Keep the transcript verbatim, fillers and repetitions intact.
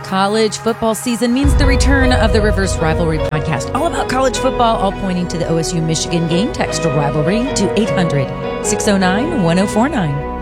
College football season means the return of the Rivers Rivalry podcast, all about college football, all pointing to the O S U Michigan game. Text Rivalry to eight hundred, six oh nine, one oh four nine.